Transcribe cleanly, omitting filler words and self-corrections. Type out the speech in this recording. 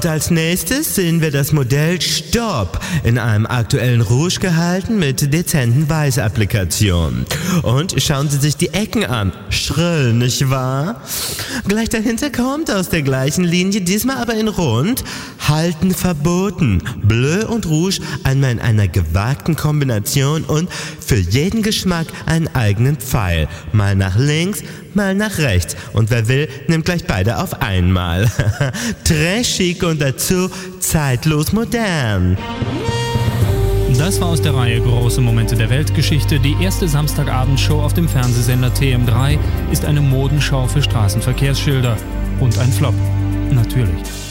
Und als nächstes sehen wir das Modell Stopp in einem aktuellen Rouge gehalten mit dezenten Weißapplikationen. Und schauen Sie sich die Ecken an. Schrill, nicht wahr? Gleich dahinter kommt aus der gleichen Linie, diesmal aber in Rund, Halten verboten. Bleu und Rouge einmal in einer gewagten Kombination und für jeden Geschmack einen eigenen Pfeil. Mal nach links, mal nach rechts. Und wer will, nimmt gleich beide auf einmal. Très chic und dazu zeitlos modern. Das war aus der Reihe Große Momente der Weltgeschichte. Die erste Samstagabendshow auf dem Fernsehsender TM3 ist eine Modenschau für Straßenverkehrsschilder. Und ein Flop. Natürlich.